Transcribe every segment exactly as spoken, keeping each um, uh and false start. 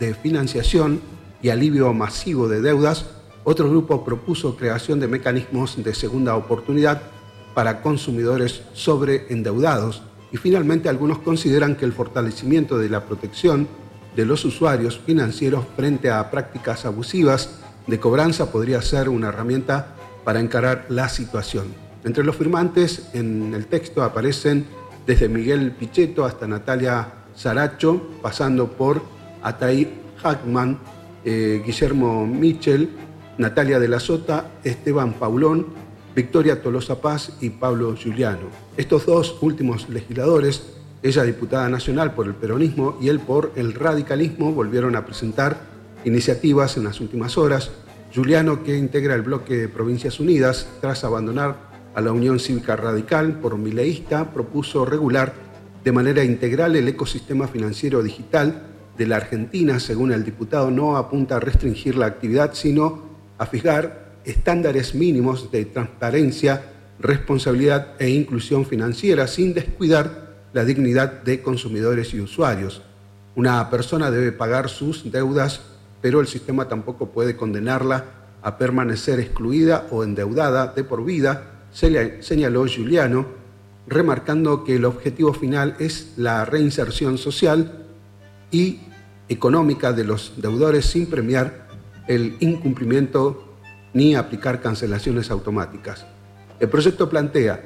de financiación y alivio masivo de deudas, otro grupo propuso creación de mecanismos de segunda oportunidad para consumidores sobreendeudados y finalmente algunos consideran que el fortalecimiento de la protección de los usuarios financieros frente a prácticas abusivas de cobranza podría ser una herramienta para encarar la situación. Entre los firmantes en el texto aparecen desde Miguel Pichetto hasta Natalia Saracho, pasando por Ataí Hackman, eh, Guillermo Michel, Natalia de la Sota, Esteban Paulón, Victoria Tolosa Paz y Pablo Giuliano. Estos dos últimos legisladores, ella diputada nacional por el peronismo y él por el radicalismo, volvieron a presentar iniciativas en las últimas horas. Giuliano, que integra el bloque de Provincias Unidas, tras abandonar a la Unión Cívica Radical por mileísta, propuso regular de manera integral el ecosistema financiero digital de la Argentina. Según el diputado, no apunta a restringir la actividad, sino a fijar estándares mínimos de transparencia, responsabilidad e inclusión financiera sin descuidar la dignidad de consumidores y usuarios. Una persona debe pagar sus deudas, pero el sistema tampoco puede condenarla a permanecer excluida o endeudada de por vida, señaló Giuliano, remarcando que el objetivo final es la reinserción social y económica de los deudores sin premiar el incumplimiento ni aplicar cancelaciones automáticas. El proyecto plantea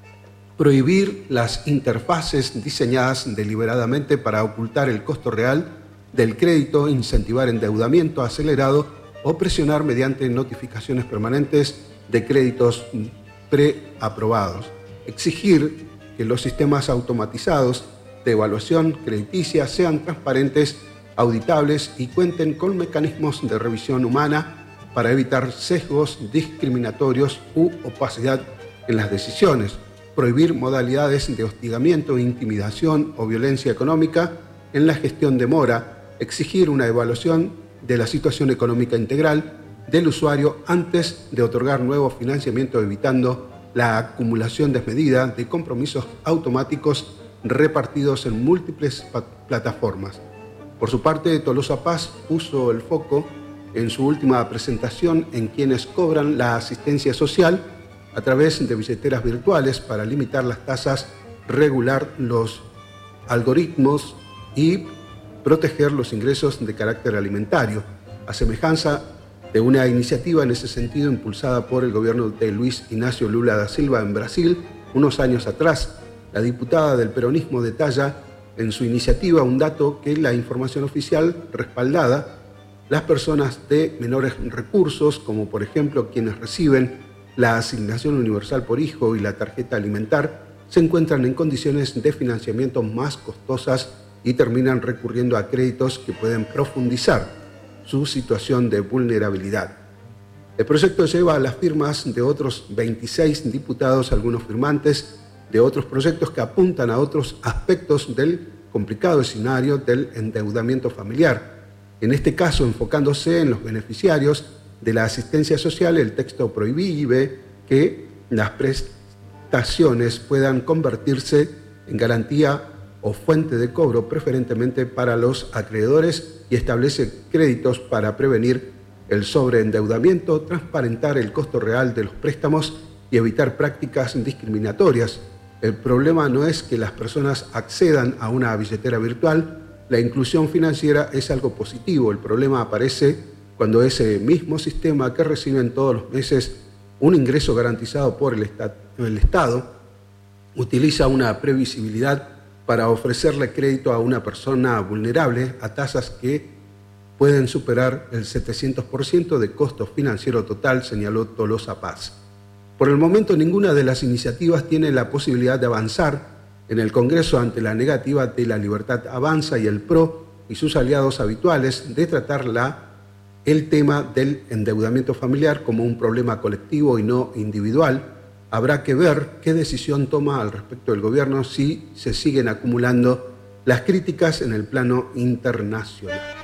prohibir las interfaces diseñadas deliberadamente para ocultar el costo real del crédito, incentivar endeudamiento acelerado o presionar mediante notificaciones permanentes de créditos preaprobados. Exigir que los sistemas automatizados de evaluación crediticia sean transparentes, auditables y cuenten con mecanismos de revisión humana para evitar sesgos discriminatorios u opacidad en las decisiones. Prohibir modalidades de hostigamiento, intimidación o violencia económica en la gestión de mora. Exigir una evaluación de la situación económica integral del usuario antes de otorgar nuevo financiamiento, evitando la acumulación desmedida de compromisos automáticos repartidos en múltiples plataformas. Por su parte, Tolosa Paz puso el foco en su última presentación en quienes cobran la asistencia social a través de billeteras virtuales para limitar las tasas, regular los algoritmos y proteger los ingresos de carácter alimentario, a semejanza de una iniciativa en ese sentido impulsada por el gobierno de Luis Ignacio Lula da Silva en Brasil unos años atrás. La diputada del peronismo detalla en su iniciativa un dato que la información oficial respaldada, las personas de menores recursos, como por ejemplo quienes reciben la asignación universal por hijo y la tarjeta alimentar, se encuentran en condiciones de financiamiento más costosas y terminan recurriendo a créditos que pueden profundizar su situación de vulnerabilidad. El proyecto lleva las firmas de otros veintiséis diputados, algunos firmantes de otros proyectos que apuntan a otros aspectos del complicado escenario del endeudamiento familiar. En este caso, enfocándose en los beneficiarios de la asistencia social, el texto prohíbe que las prestaciones puedan convertirse en garantía o fuente de cobro, preferentemente para los acreedores, y establece créditos para prevenir el sobreendeudamiento, transparentar el costo real de los préstamos y evitar prácticas discriminatorias. El problema no es que las personas accedan a una billetera virtual. La inclusión financiera es algo positivo. El problema aparece cuando ese mismo sistema que reciben todos los meses un ingreso garantizado por el, estat- el Estado utiliza una previsibilidad para ofrecerle crédito a una persona vulnerable a tasas que pueden superar el setecientos por ciento de costo financiero total, señaló Tolosa Paz. Por el momento, ninguna de las iniciativas tiene la posibilidad de avanzar en el Congreso ante la negativa de La Libertad Avanza y el P R O y sus aliados habituales de tratar la, el tema del endeudamiento familiar como un problema colectivo y no individual. Habrá que ver qué decisión toma al respecto el gobierno si se siguen acumulando las críticas en el plano internacional.